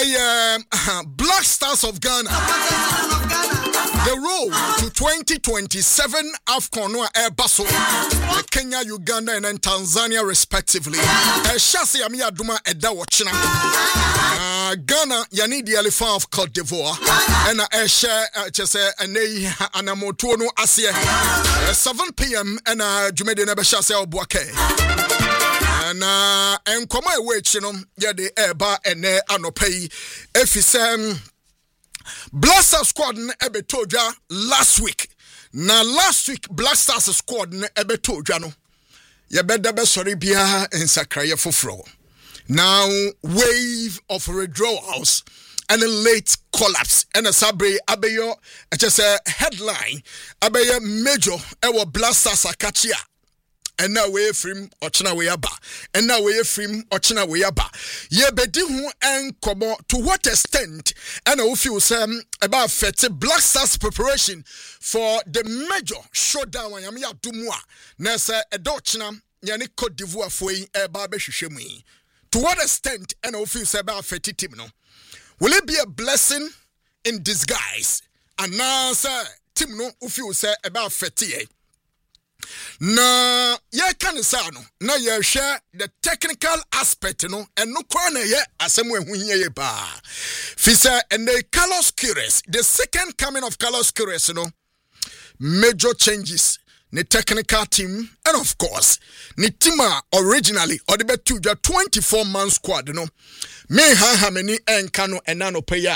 Black Stars of Ghana. The road to 2027 AFCON Basso, Kenya, Uganda, and then Tanzania, respectively. Shasi Amia Duma Eda Wachina. Ghana, Yani the Elephant of Cote d'Ivoire. And share just a Anamotono Asia. 7 p.m. and Jumede Nebeshase Obuake. And come away, yeah, the Eba and Anopay. Efisem. Blaster squad ebe toja last week. Na last week Black Stars squad ebe toja no. Ye beda be sorry bia ensakraye foforo. Now wave of withdrawals and a late collapse and a sabre abeyo just a headline abeyo major ewo Black Stars akachia. And now we from Ochina Weyaba. And now we from Ochina Weyaba. Ye bedi hu en komo to what extent and I feel about 30 Black Stars preparation for the major showdown when yamia dumwa. Nasa edochina yani Cote d'Ivoire foi eba behwehwemu. To what extent and I feel about 30 team no. Will it be a blessing in disguise? And now sir team no feel about 30. Na ye can say no na ye share the technical aspect no and no corner ye asem we hu ye ba fisa and the Carlos Queiroz, the second coming of Carlos Queiroz no major changes the technical team and of course the team originally or the bet 24-man squad no me how many enkano enano paya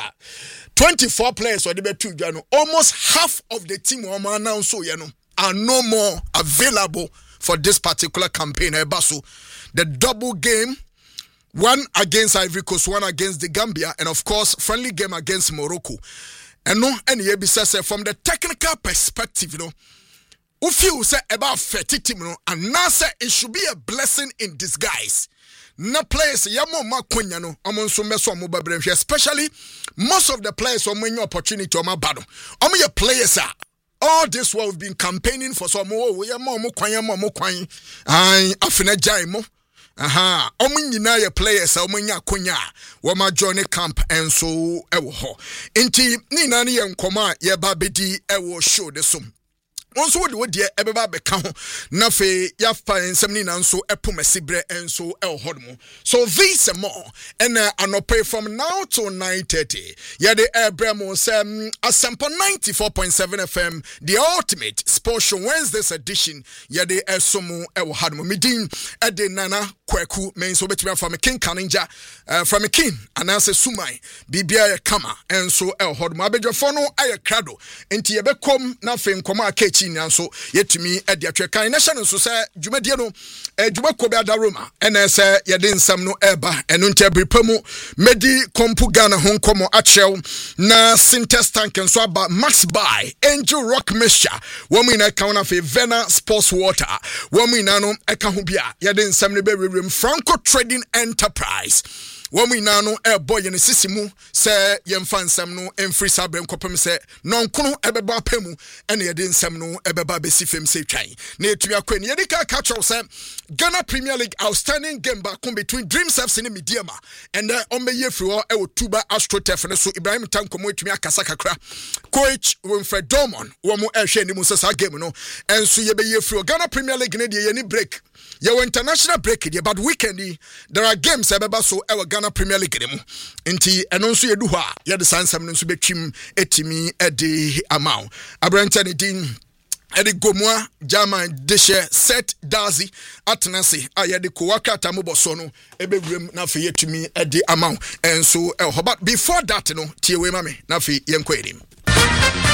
24 players or the bet almost half of the team o man now so you know are no more available for this particular campaign. Ebaso, the double game, one against Ivory Coast, one against the Gambia, and of course, friendly game against Morocco. And no, any say from the technical perspective, you know, who feel say about 30 team, you know, and now say it should be a blessing in disguise. No players, yamo makunya no, amon so meso amoba bremhwe, especially most of the players on many opportunity on my battle. Your players are. All this while we've been campaigning for some more. We are more kwan. I afina jaimo. Aha. Omunyina ye players omunya kunya. Wama join camp and so ewo ho. Inti ni nani ye nkoma ye babedi ewo show the sum. Onso wo de ebeba beka ho na fe ya fa ensem ni na nso epomasibre enso elhodmo so this more and anope from now to 9:30 ya de ebremo sem asempo 94.7 FM the ultimate sports show Wednesday's edition ya de esomu elhodmo midin e de nana kwaku men so betimi from King Kaninja from King ananse sumai bibia kama enso elhodmo abedwofo no aye krado enti ye bekom na fe nkoma akechi so yetumi ade atwekan nation so say dwumadie no dwumako be adaroma ene say yede nsam no eba eno ntabripamu medi kompu Ghana ho nkomo achew na Sintex tank nso aba Max Buy Angel Rock Mixture woman na ka na fe Vena Sports Water woman na no eka ho bia yede nsam no be rewrem Franco Trading Enterprise woman na no boy ne sisimu say yemfa nsam no emfri sabrem kopem say nonkono ebeba pemu ene yede nsam no ebeba besi fem say twan na etumi akweni yede ka catch say Ghana Premier League outstanding game back between Dreams FC and Mediama and on me free or Tuba AstroTurf so Ibrahim Tankomo etumi akasa kakra coach Winfred Dorman wo mo ehwe ni mo sesa game no enso ye be ye free Ghana Premier League ne de ye ni break your international break there but weekend there are games ebeba so e Ghana Premier League dem nti eno nso ye du ho a ye de sansam nso betwim etimi edi amount abrante ne din Edi Gomwa German Dishe Set Dazi Atnasi ayede Kowaka Tamuboso no ebewrem na fe yetumi edi amount and so but before that no tie we mame na fe yenkwedim